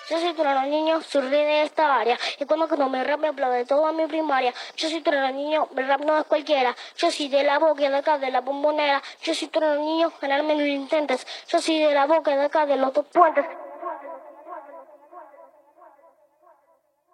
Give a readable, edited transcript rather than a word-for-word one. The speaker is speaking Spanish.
Yo soy torero niño, soy rey de esta área. Y cuando me rap me aplaude toda mi primaria. Yo soy torero niño, el rap no es cualquiera. Yo soy de la boca de acá, de la bombonera. Yo soy torero niño, ganarme no lo intentes. Yo soy de la boca de acá, de los dos puentes.